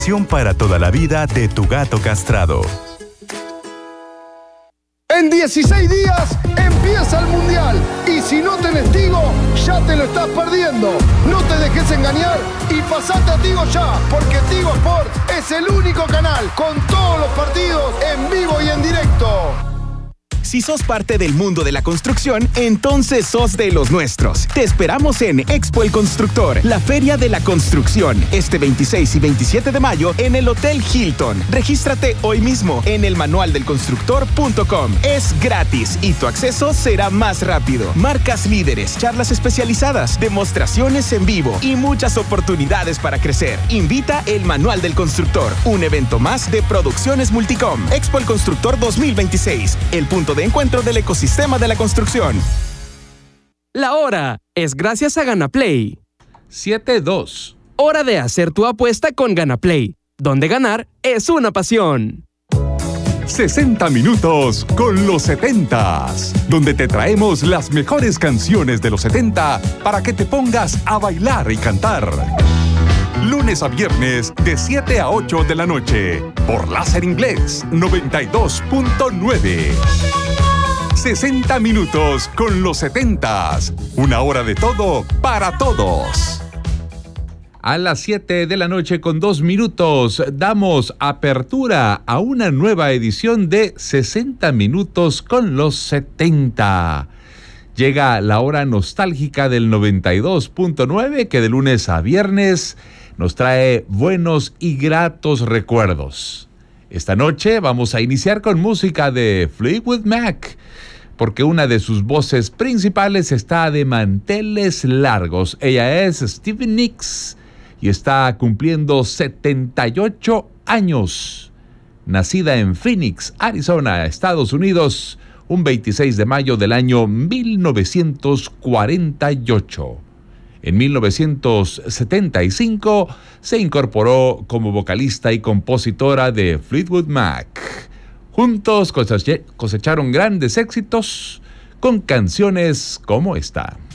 Para toda la vida de tu gato castrado. En 16 días empieza el Mundial y si no tenés Tigo, ya te lo estás perdiendo. No te dejes engañar y pasate a Tigo ya, porque Tigo Sport es el único canal con todos los partidos en vivo y en directo. Si sos parte del mundo de la construcción, entonces sos de los nuestros. Te esperamos en Expo El Constructor, la feria de la construcción, este 26 y 27 de mayo en el Hotel Hilton. Regístrate hoy mismo en elmanualdelconstructor.com. Es gratis y tu acceso será más rápido. Marcas líderes, charlas especializadas, demostraciones en vivo y muchas oportunidades para crecer. Invita El Manual del Constructor, un evento más de Producciones Multicom. Expo El Constructor 2026, el punto de encuentro del ecosistema de la construcción. La hora es gracias a Ganaplay. 7:02. Hora de hacer tu apuesta con Ganaplay, donde ganar es una pasión. 60 minutos con los 70s, donde te traemos las mejores canciones de los 70 para que te pongas a bailar y cantar. Lunes a viernes de 7 a 8 de la noche por Láser Inglés 92.9. 60 minutos con los 70s. Una hora de todo para todos. A las 7 de la noche con 2 minutos damos apertura a una nueva edición de 60 minutos con los 70. Llega la hora nostálgica del 92.9 que de lunes a viernes nos trae buenos y gratos recuerdos. Esta noche vamos a iniciar con música de Fleetwood Mac, porque una de sus voces principales está de manteles largos. Ella es Stevie Nicks y está cumpliendo 78 años. Nacida en Phoenix, Arizona, Estados Unidos, un 26 de mayo del año 1948. En 1975 se incorporó como vocalista y compositora de Fleetwood Mac. Juntos cosecharon grandes éxitos con canciones como esta.